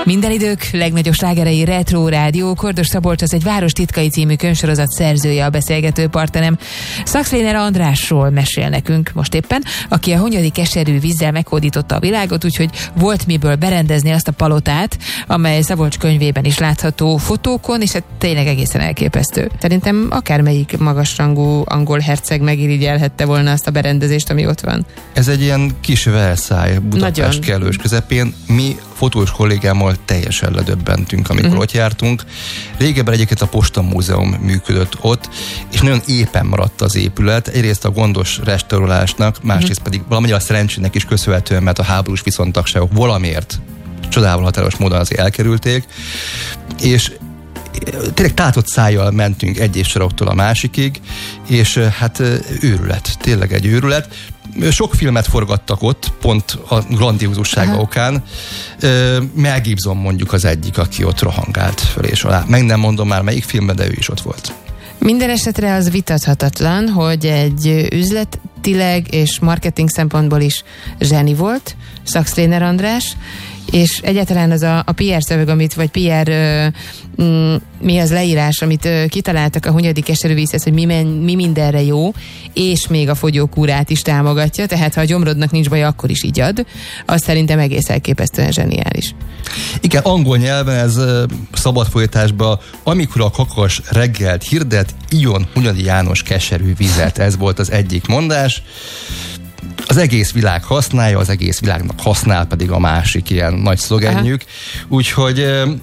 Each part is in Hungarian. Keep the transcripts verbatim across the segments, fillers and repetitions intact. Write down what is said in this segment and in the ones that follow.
Minden idők legnagyobb slágerei Retro Rádió. Kordos Szabolcs az Egy város titkai című könyvsorozat szerzője, a beszélgető partnerem. Saxléner Andrásról mesél nekünk most éppen, aki a Hunyadi keserű vízzel meghódította a világot, úgyhogy volt miből berendezni azt a palotát, amely Szabolcs könyvében is látható fotókon, és hát tényleg egészen elképesztő. Szerintem akármelyik magasrangú angol herceg megirigyelhette volna azt a berendezést, ami ott van. Ez egy ilyen kis Versailles Budapest kellős közepén. Mi fotós kollégámmal teljesen ledöbbentünk, amikor uh-huh. ott jártunk. Régebben egyébként a Posta Múzeum működött ott, és nagyon épen maradt az épület. Egyrészt a gondos restaurálásnak, másrészt uh-huh. pedig valamelyik a szerencsének is köszönhetően, mert a háborús viszontagságok valamiért csodával határos módon azért elkerülték. És tényleg tátott szájjal mentünk egyik saroktól a másikig, és hát őrület, tényleg egy őrület. Sok filmet forgattak ott, pont a grandiózussága Aha. okán. Mel Gibson mondjuk az egyik, aki ott rohangált föl és alá. Meg nem mondom már melyik filmben, de ő is ott volt. Minden esetre az vitathatatlan, hogy egy üzletileg és marketing szempontból is zseni volt, Saxléner András, és egyáltalán az a, a pé er szöveg, amit, vagy pé er ö, m, mi az leírás, amit ö, kitaláltak a Hunyadi keserűvízhez, hogy mi, men, mi mindenre jó, és még a fogyókúrát is támogatja, tehát ha a gyomrodnak nincs baj, akkor is így ad, az szerintem egész elképesztően zseniális. Igen, angol nyelven ez szabadfolytásban, amikor a kakas reggelt hirdet, igyon Hunyadi János keserű vizet, ez volt az egyik mondás. Az egész világ használja, az egész világnak használ pedig a másik ilyen nagy szlogenjük. Úgyhogy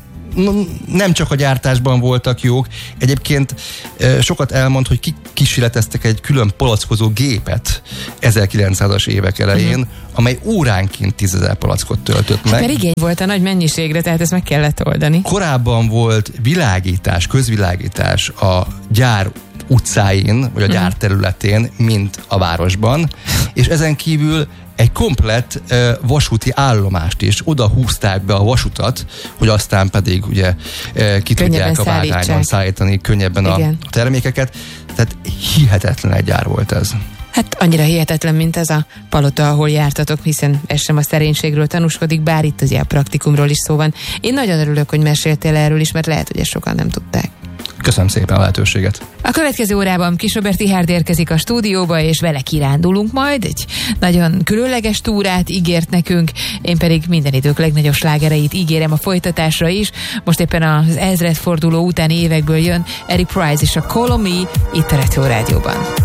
nem csak a gyártásban voltak jók, egyébként sokat elmond, hogy kísérleteztek egy külön palackozó gépet ezerkilencszázas évek elején, uh-huh. amely óránként tízezer palackot töltött meg. Hát mert igény volt a nagy mennyiségre, tehát ezt meg kellett oldani. Korábban volt világítás, közvilágítás a gyár utcáin, vagy a gyár területén, mint a városban, és ezen kívül egy komplett uh, vasúti állomást is oda húzták be a vasutat, hogy aztán pedig ugye uh, ki könnyebben tudják a vágányon szállítani könnyebben a, a termékeket. Tehát hihetetlen egy gyár volt ez. Hát annyira hihetetlen, mint ez a palota, ahol jártatok, hiszen ez sem a szerénységről tanúskodik, bár itt az ilyen praktikumról is szó van. Én nagyon örülök, hogy meséltél erről is, mert lehet, hogy ezt sokan nem tudták. Köszönöm szépen a lehetőséget. A következő órában Kis Robert Ihárd érkezik a stúdióba, és vele kirándulunk majd. Egy nagyon különleges túrát ígért nekünk, én pedig minden idők legnagyobb slágereit ígérem a folytatásra is. Most éppen az ezredforduló utáni évekből jön Eric Price és a Call on Me itt a Retro Rádióban.